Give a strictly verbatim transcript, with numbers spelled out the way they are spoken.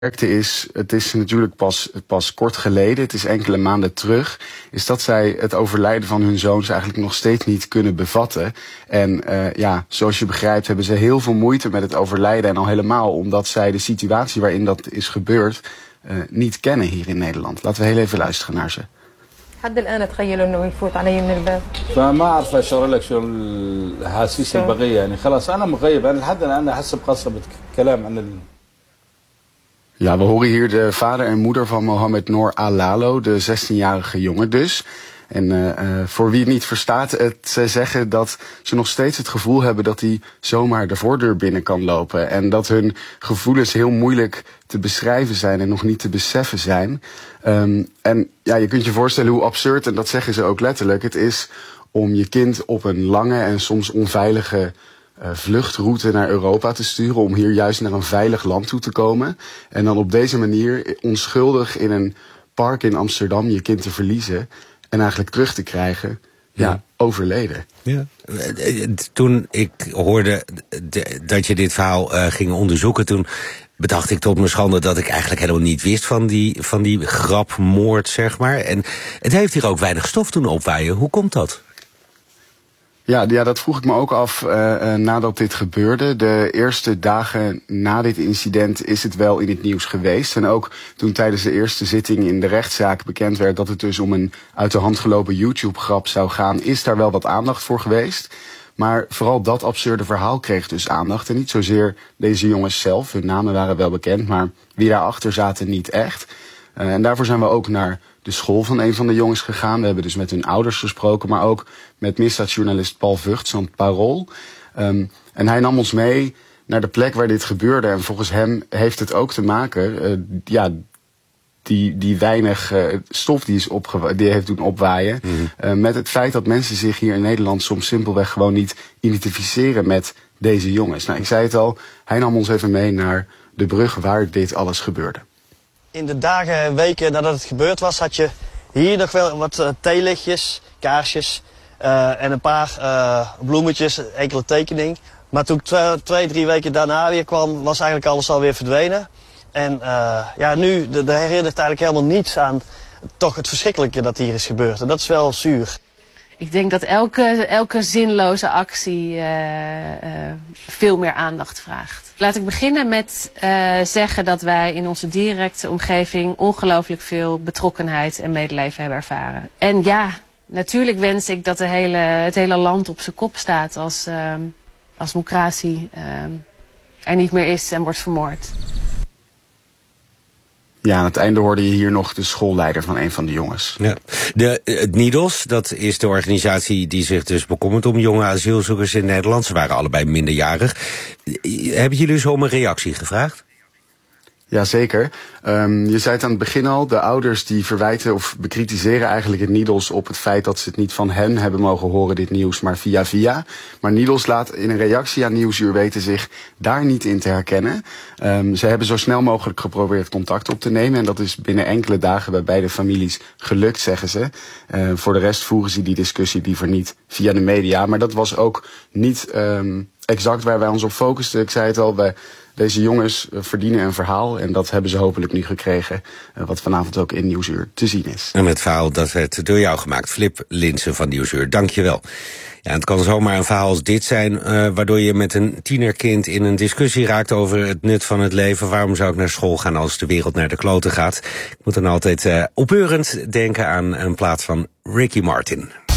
is, het is natuurlijk pas, pas kort geleden, het is enkele maanden terug, is dat zij het overlijden van hun zoons eigenlijk nog steeds niet kunnen bevatten. En uh, ja, zoals je begrijpt hebben ze heel veel moeite met het overlijden. En al helemaal omdat zij de situatie waarin dat is gebeurd uh, niet kennen hier in Nederland. Laten we heel even luisteren naar ze. لحد الآن أتخيل إنه يفوت علي من الباب. فما أعرف أشرح لك شو الأحاسيس البقية يعني خلاص أنا مغيب أنا لحد الآن أحس بقصة كلام عن ال. Ja, we horen hier de vader en moeder van Mohamed Noor Alalo, de zestienjarige jongen dus. En uh, uh, voor wie het niet verstaat, het, ze zeggen dat ze nog steeds het gevoel hebben dat hij zomaar de voordeur binnen kan lopen. En dat hun gevoelens heel moeilijk te beschrijven zijn en nog niet te beseffen zijn. Um, en ja, je kunt je voorstellen hoe absurd, en dat zeggen ze ook letterlijk, het is om je kind op een lange en soms onveilige Uh, vluchtroute naar Europa te sturen om hier juist naar een veilig land toe te komen. En dan op deze manier onschuldig in een park in Amsterdam je kind te verliezen en eigenlijk terug te krijgen, ja, ja overleden. Ja. Toen ik hoorde dat je dit verhaal uh, ging onderzoeken, toen bedacht ik tot mijn schande dat ik eigenlijk helemaal niet wist van die, van die grapmoord, zeg maar. En het heeft hier ook weinig stof toen opwaaien. Hoe komt dat? Ja, ja, dat vroeg ik me ook af uh, uh, nadat dit gebeurde. De eerste dagen na dit incident is het wel in het nieuws geweest. En ook toen tijdens de eerste zitting in de rechtszaak bekend werd dat het dus om een uit de hand gelopen YouTube-grap zou gaan, is daar wel wat aandacht voor geweest. Maar vooral dat absurde verhaal kreeg dus aandacht. En niet zozeer deze jongens zelf, hun namen waren wel bekend, maar wie daarachter zaten niet echt. Uh, en daarvoor zijn we ook naar de school van een van de jongens gegaan. We hebben dus met hun ouders gesproken, maar ook met misdaadjournalist Paul Vugts van het Parool. Um, en hij nam ons mee naar de plek waar dit gebeurde. En volgens hem heeft het ook te maken, uh, ja, die, die weinig uh, stof die, is opgewa- die heeft doen opwaaien, mm-hmm. uh, met het feit dat mensen zich hier in Nederland soms simpelweg gewoon niet identificeren met deze jongens. Nou, ik zei het al, hij nam ons even mee naar de brug waar dit alles gebeurde. In de dagen en weken nadat het gebeurd was, had je hier nog wel wat uh, theelichtjes, kaarsjes uh, en een paar uh, bloemetjes, enkele tekening. Maar toen ik twee, twee, drie weken daarna weer kwam, was eigenlijk alles alweer verdwenen. En uh, ja, nu de, de herinnert eigenlijk helemaal niets aan toch het verschrikkelijke dat hier is gebeurd. En dat is wel zuur. Ik denk dat elke, elke zinloze actie uh, uh, veel meer aandacht vraagt. Laat ik beginnen met uh, zeggen dat wij in onze directe omgeving ongelooflijk veel betrokkenheid en medeleven hebben ervaren. En ja, natuurlijk wens ik dat de hele, het hele land op zijn kop staat als, uh, als Mokrasi uh, er niet meer is en wordt vermoord. Ja, aan het einde hoorde je hier nog de schoolleider van een van de jongens. Ja. De, het NIDOS, dat is de organisatie die zich dus bekommert om jonge asielzoekers in Nederland. Ze waren allebei minderjarig. Hebben jullie zo om een reactie gevraagd? Jazeker. Um, je zei het aan het begin al, de ouders die verwijten of bekritiseren eigenlijk het NIDOS op het feit dat ze het niet van hen hebben mogen horen, dit nieuws, maar via via. Maar NIDOS laat in een reactie aan Nieuwsuur weten zich daar niet in te herkennen. Um, ze hebben zo snel mogelijk geprobeerd contact op te nemen en dat is binnen enkele dagen bij beide families gelukt, zeggen ze. Uh, voor de rest voeren ze die discussie liever niet via de media, maar dat was ook niet um, exact waar wij ons op focusten. Ik zei het al, bij deze jongens verdienen een verhaal en dat hebben ze hopelijk nu gekregen, wat vanavond ook in Nieuwsuur te zien is. En het verhaal dat werd door jou gemaakt, Flip Linsen van Nieuwsuur. Dank je wel. Ja, het kan zomaar een verhaal als dit zijn, uh, waardoor je met een tienerkind in een discussie raakt over het nut van het leven. Waarom zou ik naar school gaan als de wereld naar de kloten gaat? Ik moet dan altijd uh, opbeurend denken aan een plaat van Ricky Martin.